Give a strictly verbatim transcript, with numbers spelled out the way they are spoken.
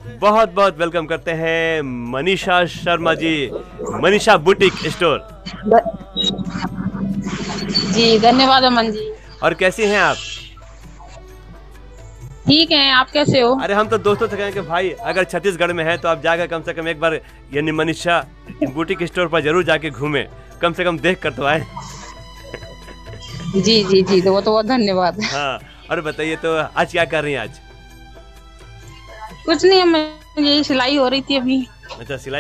बहुत बहुत वेलकम करते हैं मनीषा शर्मा जी, मनीषा बुटीक स्टोर। जी धन्यवाद अमन जी। और कैसी हैं आप? ठीक हैं, आप कैसे हो? अरे हम तो दोस्तों से कहें कि भाई अगर छत्तीसगढ़ में है तो आप जाकर कम से कम एक बार यानी मनीषा बुटीक स्टोर पर जरूर जाके घूमें, कम से कम देख कर तो आए। जी जी जी, तो वो तो बहुत धन्यवाद। हाँ, और बताइए तो आज क्या कर रही हैं आज? कुछ नहीं, मैं यही सिलाई हो रही थी अभी। अच्छा, सिलाई